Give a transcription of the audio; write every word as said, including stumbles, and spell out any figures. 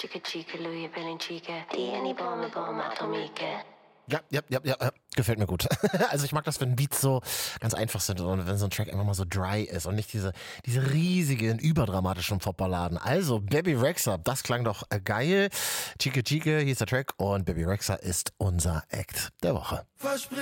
chica chica, Louis Billing chica, Tieni bombe bombe atomique. Ja, ja, ja, ja, ja, gefällt mir gut. Also ich mag das, wenn Beats so ganz einfach sind und wenn so ein Track einfach mal so dry ist und nicht diese, diese riesigen, überdramatischen Popballaden. Also Bebe Rexha, das klang doch geil. Chica Chica hieß der Track und Bebe Rexha ist unser Act der Woche.